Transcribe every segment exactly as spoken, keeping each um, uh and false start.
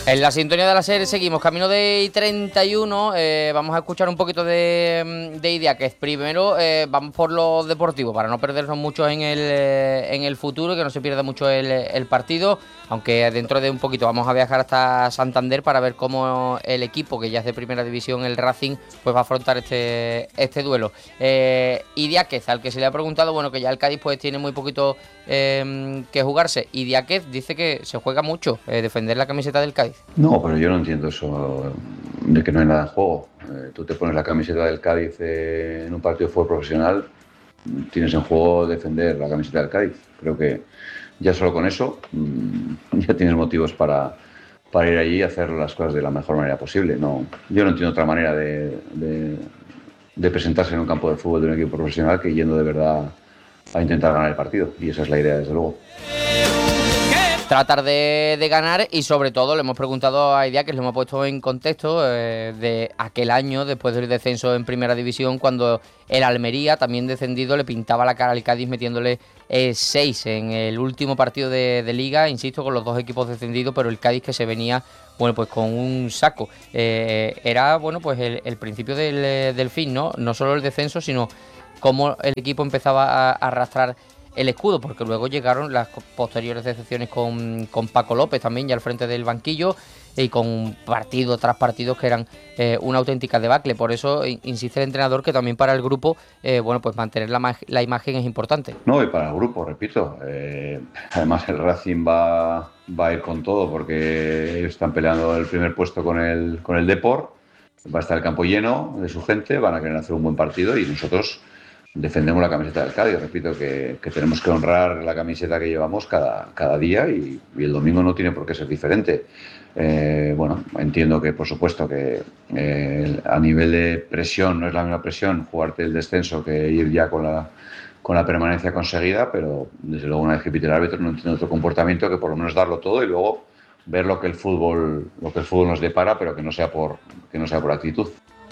En la sintonía de la serie seguimos, camino de I treinta y uno, eh, vamos a escuchar un poquito de, de Idiáquez. Primero eh, vamos por lo deportivo, para no perdernos mucho en el, eh, en el futuro, que no se pierda mucho el, el partido, aunque dentro de un poquito vamos a viajar hasta Santander para ver cómo el equipo, que ya es de primera división, el Racing, pues va a afrontar este, este duelo. Eh, Idiáquez, al que se le ha preguntado, bueno, que ya el Cádiz pues tiene muy poquito eh, que jugarse. Idiáquez dice que se juega mucho eh, defender la camiseta del Cádiz. No, pero yo no entiendo eso de que no hay nada en juego. Eh, tú te pones la camiseta del Cádiz eh, en un partido de fútbol profesional, tienes en juego defender la camiseta del Cádiz. Creo que ya solo con eso mmm, ya tienes motivos para, para ir allí y hacer las cosas de la mejor manera posible. No, yo no entiendo otra manera de, de, de presentarse en un campo de fútbol de un equipo profesional que yendo de verdad a intentar ganar el partido. Y esa es la idea, desde luego. Tratar de, de ganar, y sobre todo le hemos preguntado a Idiáquez, le hemos puesto en contexto eh, de aquel año después del descenso en primera división, cuando el Almería, también descendido, le pintaba la cara al Cádiz metiéndole eh, seis en el último partido de, de Liga, insisto, con los dos equipos descendidos, pero el Cádiz que se venía, bueno, pues con un saco. Eh, era, bueno, pues el, el principio del, del fin, ¿no? No solo el descenso, sino cómo el equipo empezaba a, a arrastrar el escudo, porque luego llegaron las posteriores decepciones con, con Paco López también ya al frente del banquillo, y con partido tras partidos que eran eh, una auténtica debacle. Por eso insiste el entrenador que también para el grupo eh, bueno, pues mantener la, la imagen es importante. No, y para el grupo, repito, eh, además el Racing va, va a ir con todo, porque están peleando el primer puesto con el, con el Depor, va a estar el campo lleno de su gente, van a querer hacer un buen partido, y nosotros defendemos la camiseta del Cádiz. Repito que, que tenemos que honrar la camiseta que llevamos cada, cada día, y, y el domingo no tiene por qué ser diferente. Eh, bueno, entiendo que por supuesto que eh, a nivel de presión no es la misma presión jugarte el descenso que ir ya con la, con la permanencia conseguida, pero desde luego una vez que pite el árbitro no entiendo otro comportamiento que por lo menos darlo todo y luego ver lo que el fútbol, lo que el fútbol nos depara, pero que no sea por, que no sea por actitud.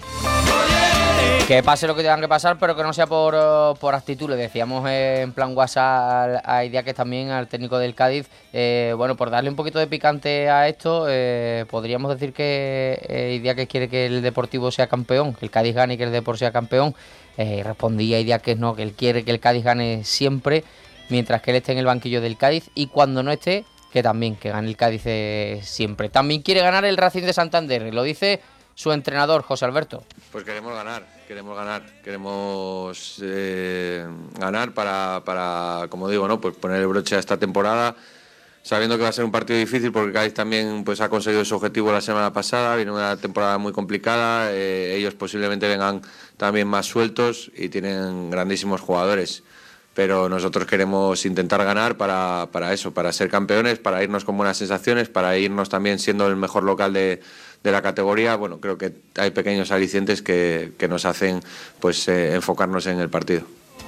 Que pase lo que tengan que pasar, pero que no sea por, uh, por actitud. Le decíamos eh, en plan WhatsApp a Idiáquez también, al técnico del Cádiz. Eh, bueno, por darle un poquito de picante a esto, eh, podríamos decir que eh, Idiáquez quiere que el Deportivo sea campeón, que el Cádiz gane y que el Depor sea campeón. Eh, respondía Idiáquez no, que él quiere que el Cádiz gane siempre, mientras que él esté en el banquillo del Cádiz, y cuando no esté, que también, que gane el Cádiz eh, siempre. También quiere ganar el Racing de Santander, lo dice su entrenador, José Alberto. Pues queremos ganar, queremos ganar, queremos eh, ganar para, para, como digo, ¿no? Pues poner el broche a esta temporada, sabiendo que va a ser un partido difícil, porque Cádiz también pues ha conseguido su objetivo la semana pasada, viene una temporada muy complicada, eh, ellos posiblemente vengan también más sueltos y tienen grandísimos jugadores, pero nosotros queremos intentar ganar para, para eso, para ser campeones, para irnos con buenas sensaciones, para irnos también siendo el mejor local de de la categoría. Bueno, creo que hay pequeños alicientes que, que nos hacen pues eh, enfocarnos en el partido.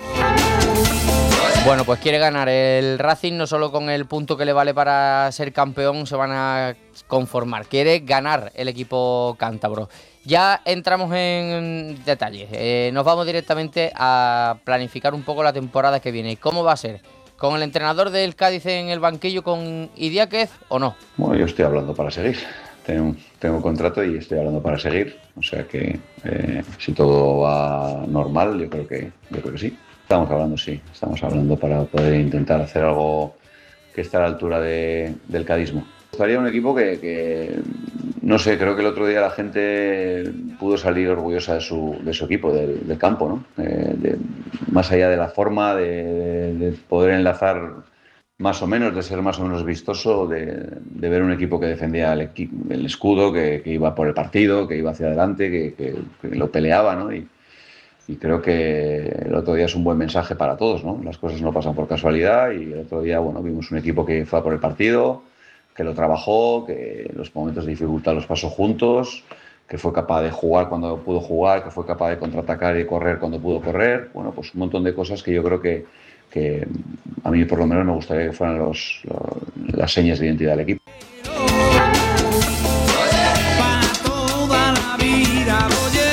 Bueno, pues quiere ganar el Racing, no solo con el punto que le vale para ser campeón se van a conformar, quiere ganar el equipo cántabro. Ya entramos en detalles, eh, nos vamos directamente a planificar un poco la temporada que viene. ¿Cómo va a ser? ¿Con el entrenador del Cádiz en el banquillo, con Idiáquez, o no? Bueno, yo estoy hablando para seguir. Tengo, tengo contrato y estoy hablando para seguir, o sea que eh, si todo va normal, yo creo que yo creo que sí. Estamos hablando, sí, estamos hablando para poder intentar hacer algo que esté a la altura de, del cadismo. Me gustaría un equipo que, que, no sé, creo que el otro día la gente pudo salir orgullosa de su, de su equipo, del, del campo, ¿no? Eh, de, más allá de la forma, de, de, de poder enlazar más o menos, de ser más o menos vistoso, de, de ver un equipo que defendía el, el escudo, que, que iba por el partido, que iba hacia adelante, que, que, que lo peleaba, ¿no? Y, y creo que el otro día es un buen mensaje para todos, ¿no? Las cosas no pasan por casualidad, y el otro día, bueno, vimos un equipo que fue a por el partido, que lo trabajó, que en los momentos de dificultad los pasó juntos, que fue capaz de jugar cuando pudo jugar, que fue capaz de contraatacar y correr cuando pudo correr. Bueno, pues un montón de cosas que yo creo que que a mí por lo menos me gustaría que fueran los, los, las señas de identidad del equipo. Y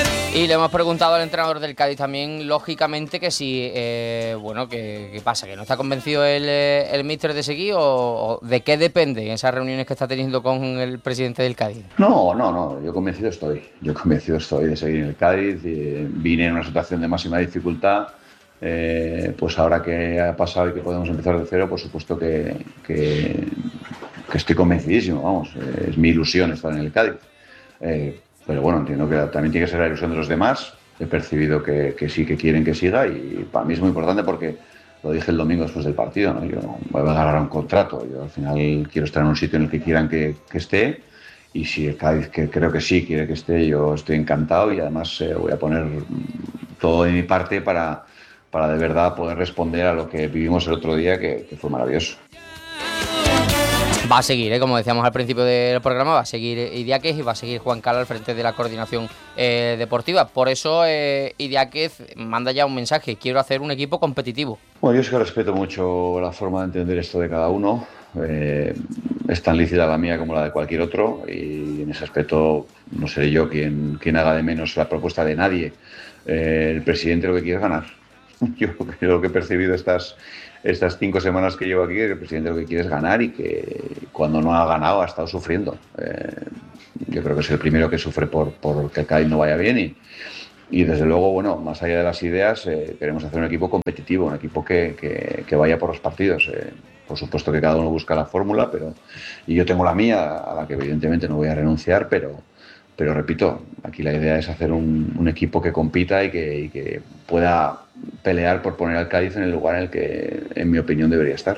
Y le hemos preguntado al entrenador del Cádiz también, lógicamente, que si, eh, bueno, ¿qué, qué pasa? ¿Que no está convencido el, el míster de seguir o, o de qué depende en esas reuniones que está teniendo con el presidente del Cádiz? No, no, no, yo convencido estoy. Yo convencido estoy de seguir en el Cádiz. Eh, vine en una situación de máxima dificultad. Eh, pues ahora que ha pasado y que podemos empezar de cero, por supuesto que, que, que estoy convencidísimo, vamos. Eh, es mi ilusión estar en el Cádiz. Eh, Pero bueno, entiendo que también tiene que ser la ilusión de los demás. He percibido que, que sí que quieren que siga y para mí es muy importante porque lo dije el domingo después del partido, ¿no? Yo voy a agarrar un contrato. Yo al final quiero estar en un sitio en el que quieran que, que esté y si el Cádiz, que creo que sí quiere que esté, yo estoy encantado y además eh, voy a poner todo de mi parte para, para de verdad poder responder a lo que vivimos el otro día, que, que fue maravilloso. Va a seguir, ¿eh? Como decíamos al principio del programa, va a seguir Idiáquez y va a seguir Juan Cala al frente de la coordinación eh, deportiva. Por eso eh, Idiáquez manda ya un mensaje: quiero hacer un equipo competitivo. Bueno, yo es que respeto mucho la forma de entender esto de cada uno. Eh, es tan lícita la mía como la de cualquier otro y en ese aspecto no seré yo quien, quien haga de menos la propuesta de nadie. Eh, el presidente lo que quiere es ganar. Yo creo que he percibido estas... Estas cinco semanas que llevo aquí, el presidente lo que quiere es ganar y que cuando no ha ganado ha estado sufriendo. Eh, yo creo que es el primero que sufre por, por que el Cádiz no vaya bien y, y desde luego, bueno, más allá de las ideas, eh, queremos hacer un equipo competitivo, un equipo que, que, que vaya por los partidos. Eh, por supuesto que cada uno busca la fórmula, pero y yo tengo la mía, a la que evidentemente no voy a renunciar, pero, pero repito, aquí la idea es hacer un, un equipo que compita y que, y que pueda pelear por poner al Cádiz en el lugar en el que, en mi opinión, debería estar.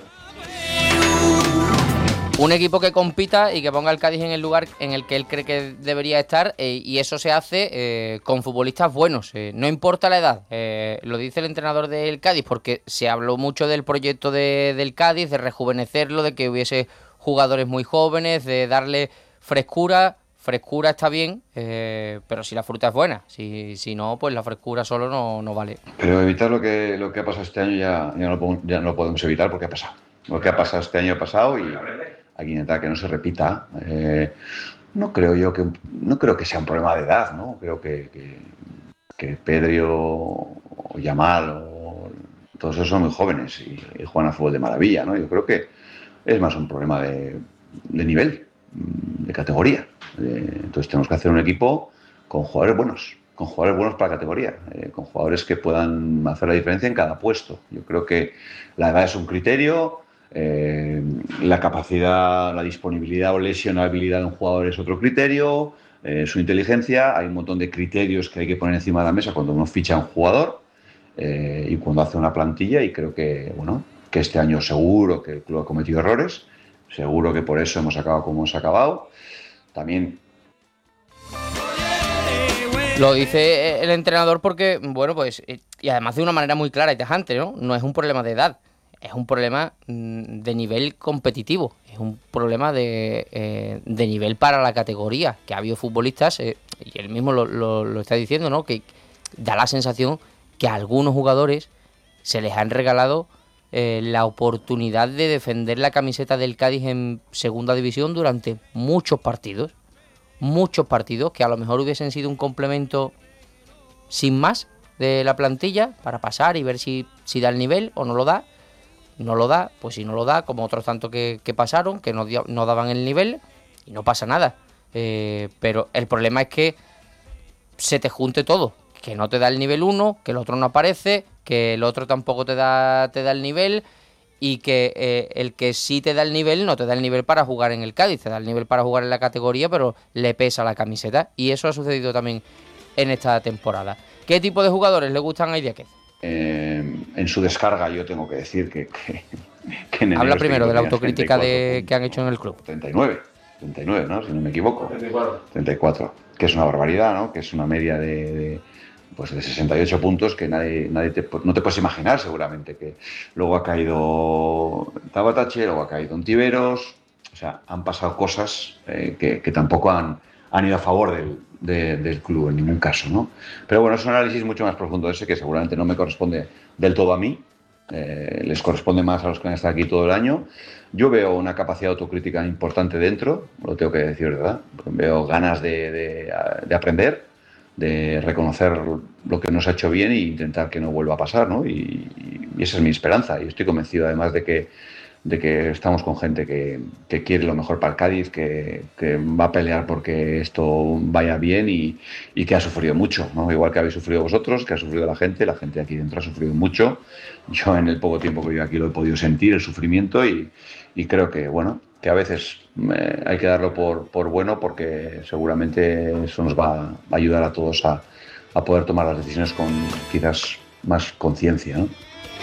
Un equipo que compita y que ponga al Cádiz en el lugar en el que él cree que debería estar eh, y eso se hace eh, con futbolistas buenos. Eh, no importa la edad, eh, lo dice el entrenador del Cádiz, porque se habló mucho del proyecto de, del Cádiz, de rejuvenecerlo, de que hubiese jugadores muy jóvenes, de darle frescura. Frescura está bien, eh, pero si la fruta es buena, si, si no, pues la frescura solo no, no vale. Pero evitar lo que, lo que ha pasado este año ya, ya, no, podemos, ya no lo podemos evitar porque ha pasado. Lo que ha pasado este año ha pasado y hay que intentar que no se repita. Eh, no creo yo que no creo que sea un problema de edad, ¿no? Creo que, que, que Pedro o Yamal o todos esos son muy jóvenes y, y juegan al fútbol de maravilla, ¿no? Yo creo que es más un problema de, de nivel, de categoría. Eh, entonces tenemos que hacer un equipo con jugadores buenos, con jugadores buenos para la categoría, eh, con jugadores que puedan hacer la diferencia en cada puesto. Yo creo que la edad es un criterio, eh, la capacidad, la disponibilidad o lesionabilidad de un jugador es otro criterio, eh, su inteligencia, hay un montón de criterios que hay que poner encima de la mesa cuando uno ficha a un jugador eh, y cuando hace una plantilla y creo que, bueno, que este año seguro que el club ha cometido errores, seguro que por eso hemos acabado como hemos acabado. También lo dice el entrenador porque, bueno, pues, y además de una manera muy clara y tajante, ¿no? No es un problema de edad, es un problema de nivel competitivo, es un problema de, eh, de nivel para la categoría, que ha habido futbolistas, eh, y él mismo lo, lo, lo está diciendo, ¿no? Que da la sensación que a algunos jugadores se les han regalado eh, la oportunidad de defender la camiseta del Cádiz en segunda división durante muchos partidos. Muchos partidos que a lo mejor hubiesen sido un complemento sin más de la plantilla para pasar y ver si, si da el nivel o no lo da. No lo da, pues si no lo da, como otros tantos que, que pasaron, que no, no daban el nivel y no pasa nada. Eh, pero el problema es que se te junte todo, que no te da el nivel uno, que el otro no aparece, que el otro tampoco te da, te da el nivel y que eh, el que sí te da el nivel no te da el nivel para jugar en el Cádiz, te da el nivel para jugar en la categoría, pero le pesa la camiseta y eso ha sucedido también en esta temporada. ¿Qué tipo de jugadores le gustan a Idiáquez? Eh, en su descarga yo tengo que decir que... que, que en Habla primero de la autocrítica de, que han hecho en el club. treinta y nueve, treinta y nueve, ¿no? Si no me equivoco. treinta y cuatro. treinta y cuatro, que es una barbaridad, ¿no? Que es una media de... de pues de sesenta y ocho puntos que nadie, nadie te, no te puedes imaginar seguramente, que luego ha caído Tabatache, luego ha caído Ontiveros, o sea, han pasado cosas eh, que, que tampoco han, han ido a favor del, de, del club en ningún caso, ¿no? Pero bueno, es un análisis mucho más profundo ese que seguramente no me corresponde del todo a mí, eh, les corresponde más a los que han estado aquí todo el año. Yo veo una capacidad de autocrítica importante dentro, lo tengo que decir, ¿verdad? Veo ganas de, de, de aprender. de reconocer lo que nos ha hecho bien e intentar que no vuelva a pasar, ¿no? Y, y esa es mi esperanza. Y estoy convencido además de que, de que estamos con gente que, que quiere lo mejor para el Cádiz, que, que va a pelear porque esto vaya bien y, y que ha sufrido mucho, ¿no? Igual que habéis sufrido vosotros, que ha sufrido la gente, la gente de aquí dentro ha sufrido mucho. Yo en el poco tiempo que vivo aquí lo he podido sentir, el sufrimiento, y, y creo que, bueno, que a veces eh, hay que darlo por, por bueno, porque seguramente eso nos va, va a ayudar a todos a, a poder tomar las decisiones con quizás más conciencia, ¿no?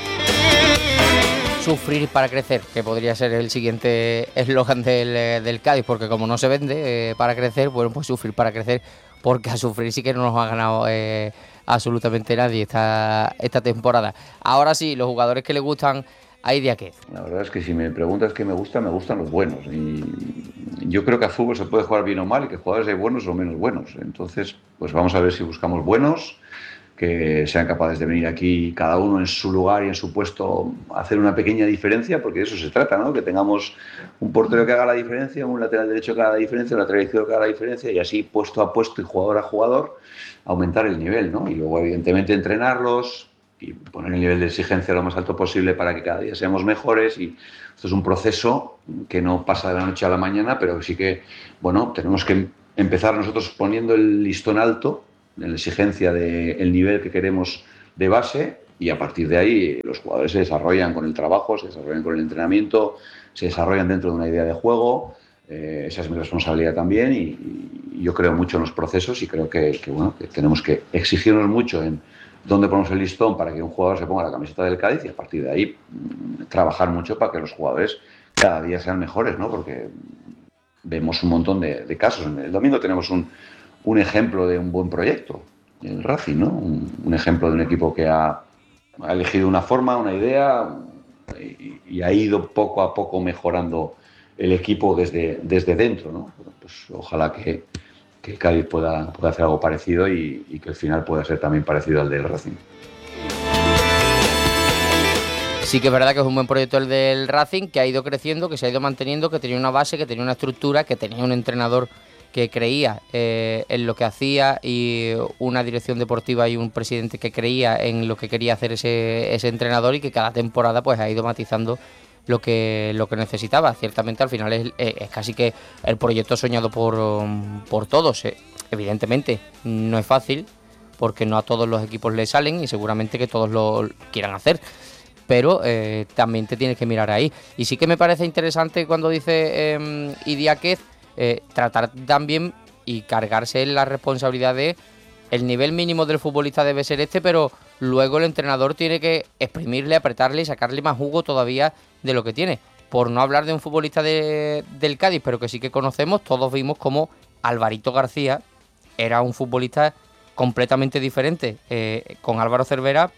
Sufrir para crecer, que podría ser el siguiente eslogan del, del Cádiz, porque como no se vende eh, para crecer, bueno, pues sufrir para crecer, porque a sufrir sí que no nos ha ganado eh, absolutamente nadie esta, esta temporada. Ahora sí, los jugadores que le gustan a Idiáquez. La verdad es que si me preguntas qué me gusta, me gustan los buenos. Y yo creo que a fútbol se puede jugar bien o mal y que jugadores hay buenos o menos buenos. Entonces, pues vamos a ver si buscamos buenos, que sean capaces de venir aquí cada uno en su lugar y en su puesto a hacer una pequeña diferencia, porque de eso se trata, ¿no? Que tengamos un portero que haga la diferencia, un lateral derecho que haga la diferencia, un lateral izquierdo que haga la diferencia, y así puesto a puesto y jugador a jugador aumentar el nivel, ¿no? Y luego evidentemente entrenarlos y poner el nivel de exigencia lo más alto posible para que cada día seamos mejores. Y esto es un proceso que no pasa de la noche a la mañana, pero sí que, bueno, tenemos que empezar nosotros poniendo el listón alto en la exigencia del nivel que queremos de base, y a partir de ahí los jugadores se desarrollan con el trabajo, se desarrollan con el entrenamiento, se desarrollan dentro de una idea de juego. Eh, esa es mi responsabilidad también, y, y yo creo mucho en los procesos, y creo que, que, bueno, que tenemos que exigirnos mucho en dónde ponemos el listón para que un jugador se ponga la camiseta del Cádiz, y a partir de ahí mmm, trabajar mucho para que los jugadores cada día sean mejores, ¿no? Porque vemos un montón de, de casos. El domingo tenemos un, un ejemplo de un buen proyecto, el Racing, ¿no? Un, un ejemplo de un equipo que ha, ha elegido una forma, una idea, y, y ha ido poco a poco mejorando el equipo desde, desde dentro, ¿no? Bueno, pues ojalá que, que Cádiz pueda, pueda hacer algo parecido, y, y que el final pueda ser también parecido al del Racing. Sí que es verdad que es un buen proyecto el del Racing, que ha ido creciendo, que se ha ido manteniendo, que tenía una base, que tenía una estructura, que tenía un entrenador que creía eh, en lo que hacía, y una dirección deportiva y un presidente que creía en lo que quería hacer ese, ese entrenador, y que cada temporada pues ha ido matizando lo que, lo que necesitaba. Ciertamente al final es, es casi que el proyecto soñado por, por todos. Evidentemente no es fácil, porque no a todos los equipos les salen y seguramente que todos lo quieran hacer, pero eh, también te tienes que mirar ahí. Y sí que me parece interesante cuando dice eh, Idiáquez eh, tratar también y cargarse la responsabilidad de el nivel mínimo del futbolista debe ser este, pero luego el entrenador tiene que exprimirle, apretarle y sacarle más jugo todavía de lo que tiene. Por no hablar de un futbolista de, del Cádiz, pero que sí que conocemos, todos vimos como Alvarito García era un futbolista completamente diferente eh, con Álvaro Cervera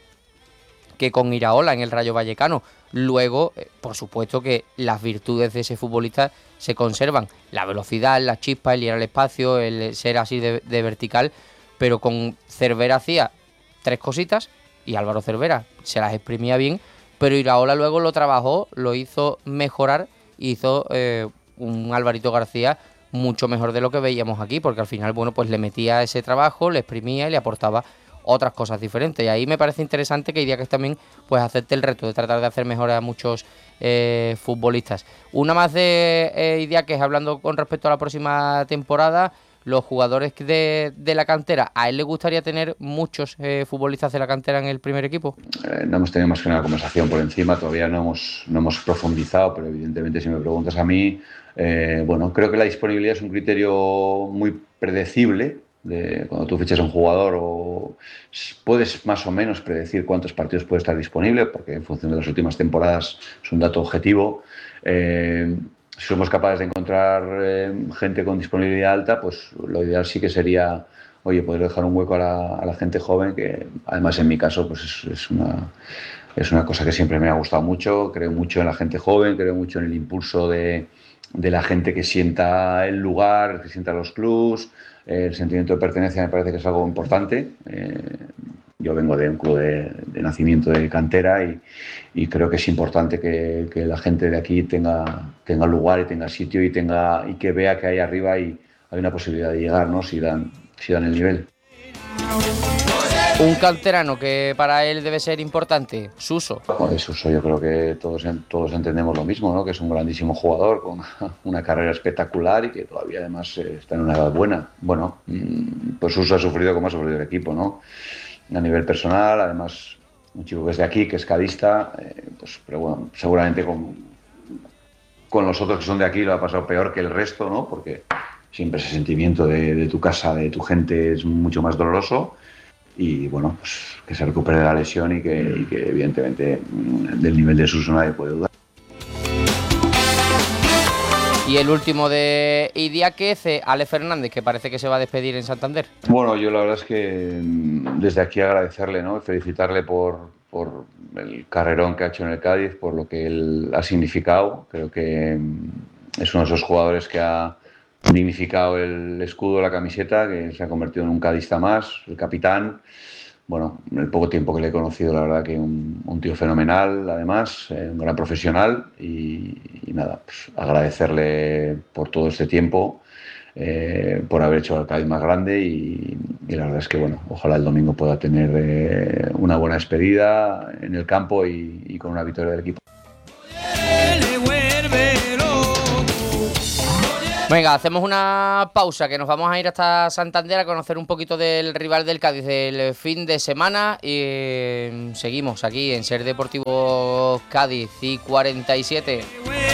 que con Iraola en el Rayo Vallecano. Luego, eh, por supuesto que las virtudes de ese futbolista se conservan. La velocidad, la chispa, el ir al espacio, el ser así de, de vertical. Pero con Cervera hacía tres cositas y Álvaro Cervera se las exprimía bien, pero Iraola luego lo trabajó, lo hizo mejorar, hizo eh, un Alvarito García mucho mejor de lo que veíamos aquí, porque al final, bueno, pues le metía ese trabajo, le exprimía y le aportaba otras cosas diferentes. Y ahí me parece interesante que Idiáquez también pues acepte el reto de tratar de hacer mejor a muchos eh, futbolistas. Una más de eh, Idiáquez hablando con respecto a la próxima temporada. Los jugadores de, de la cantera, ¿a él le gustaría tener muchos eh, futbolistas de la cantera en el primer equipo? Eh, no hemos tenido más que una conversación por encima, todavía no hemos, no hemos profundizado, pero evidentemente si me preguntas a mí, eh, bueno, creo que la disponibilidad es un criterio muy predecible. De cuando tú fichas a un jugador, o puedes más o menos predecir cuántos partidos puede estar disponible, porque en función de las últimas temporadas es un dato objetivo. Eh, si somos capaces de encontrar eh, gente con disponibilidad alta, pues lo ideal sí que sería, oye, poder dejar un hueco a la, a la gente joven, que además en mi caso pues es, es, una, es una cosa que siempre me ha gustado mucho. Creo mucho en la gente joven, creo mucho en el impulso de, de la gente que sienta el lugar, que sienta los clubs. El sentimiento de pertenencia me parece que es algo importante. Eh, yo vengo de un club de, de nacimiento de cantera, y, y creo que es importante que, que la gente de aquí tenga, tenga lugar y tenga sitio, y, tenga, y que vea que ahí arriba hay, hay una posibilidad de llegar, ¿no? Si dan, si dan el nivel. Un canterano que para él debe ser importante, Suso. Joder, Suso, yo creo que todos, todos entendemos lo mismo, ¿no? Que es un grandísimo jugador con una carrera espectacular y que todavía además eh, está en una edad buena. Bueno, pues Suso ha sufrido como ha sufrido el equipo, ¿no? A nivel personal, además, un chico que es de aquí, que es cadista, eh, pues, pero bueno, seguramente con, con los otros que son de aquí lo ha pasado peor que el resto, ¿no? Porque siempre ese sentimiento de, de tu casa, de tu gente, es mucho más doloroso. Y bueno, pues que se recupere de la lesión y que, y que evidentemente del nivel de Suso nadie puede dudar. Y el último de Idiáquez, Ale Fernández, que parece que se va a despedir en Santander. Bueno, yo la verdad es que desde aquí agradecerle, ¿no? Felicitarle por, por el carrerón que ha hecho en el Cádiz, por lo que él ha significado. Creo que es uno de esos jugadores que ha dignificado el escudo, la camiseta, que se ha convertido en un cadista más, el capitán. Bueno, en el poco tiempo que le he conocido, la verdad que un, un tío fenomenal, además, eh, un gran profesional y, y nada, pues agradecerle por todo este tiempo, eh, por haber hecho al Cádiz más grande y, y la verdad es que, bueno, ojalá el domingo pueda tener eh, una buena despedida en el campo y, y con una victoria del equipo. Venga, hacemos una pausa, que nos vamos a ir hasta Santander a conocer un poquito del rival del Cádiz del fin de semana y eh, seguimos aquí en Ser Deportivo Cádiz y cuarenta y siete.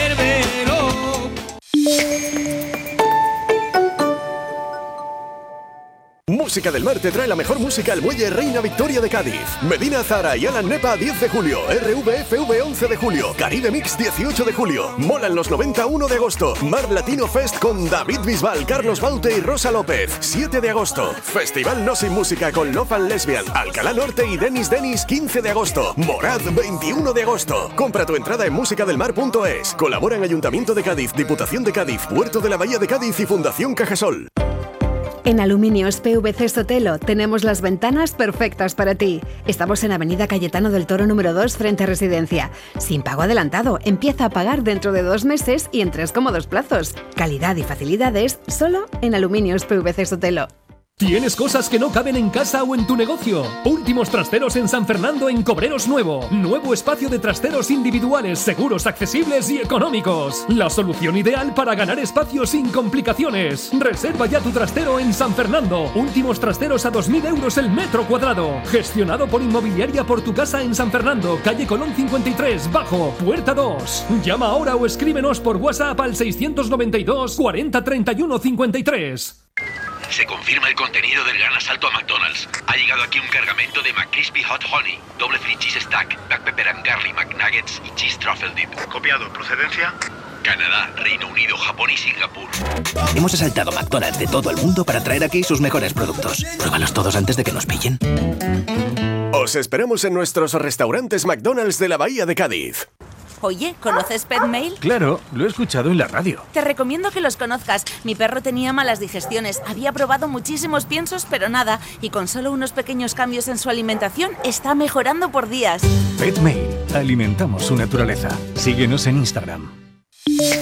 Música del Mar te trae la mejor música al Muelle Reina Victoria de Cádiz. Medina Zara y Alan Nepa diez de julio. R V F V once de julio. Caribe Mix dieciocho de julio. Molan los noventa uno de agosto. Mar Latino Fest con David Bisbal, Carlos Baute y Rosa López siete de agosto. Festival No Sin Música con Love and Lesbian, Alcalá Norte y Denis Denis quince de agosto. Morad veintiuno de agosto. Compra tu entrada en musicadelmar punto es. Colaboran Ayuntamiento de Cádiz, Diputación de Cádiz, Puerto de la Bahía de Cádiz y Fundación Cajasol. En Aluminios P V C Sotelo tenemos las ventanas perfectas para ti. Estamos en Avenida Cayetano del Toro número dos frente a Residencia. Sin pago adelantado, empieza a pagar dentro de dos meses y en tres cómodos plazos. Calidad y facilidades solo en Aluminios P V C Sotelo. ¿Tienes cosas que no caben en casa o en tu negocio? Últimos Trasteros en San Fernando en Cobreros Nuevo. Nuevo espacio de trasteros individuales, seguros, accesibles y económicos. La solución ideal para ganar espacio sin complicaciones. Reserva ya tu trastero en San Fernando. Últimos Trasteros a dos mil euros el metro cuadrado. Gestionado por Inmobiliaria Por Tu Casa en San Fernando, calle Colón cincuenta y tres, Bajo, Puerta dos. Llama ahora o escríbenos por WhatsApp al seiscientos noventa y dos, cuarenta, treinta y uno, cincuenta y tres. Se confirma el contenido del gran asalto a McDonald's. Ha llegado aquí un cargamento de McCrispy Hot Honey, doble free cheese stack, Black Pepper and Garlic McNuggets y cheese truffle dip. Copiado. ¿Procedencia? Canadá, Reino Unido, Japón y Singapur. Hemos asaltado McDonald's de todo el mundo para traer aquí sus mejores productos. Pruébalos todos antes de que nos pillen. Os esperamos en nuestros restaurantes McDonald's de la Bahía de Cádiz. Oye, ¿conoces PetMail? Claro, lo he escuchado en la radio. Te recomiendo que los conozcas. Mi perro tenía malas digestiones, había probado muchísimos piensos, pero nada. Y con solo unos pequeños cambios en su alimentación, está mejorando por días. PetMail. Alimentamos su naturaleza. Síguenos en Instagram.